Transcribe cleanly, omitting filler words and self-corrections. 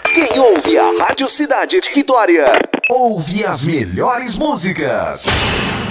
Quem ouve a Rádio Cidade de Vitória, ouve as melhores músicas.